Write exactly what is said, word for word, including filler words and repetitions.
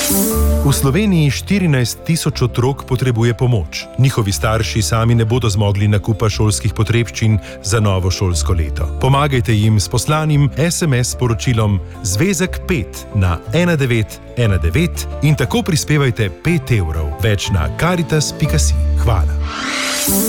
V Sloveniji štirinajst tisoč otrok potrebuje pomoč. Njihovi starši sami ne bodo zmogli nakupa šolskih potrebščin za novo šolsko leto. Pomagajte jim s poslanim es em es sporočilom Zvezek pet na ena devet ena devet in tako prispevajte pet evrov. Več na karitas pika si. Hvala.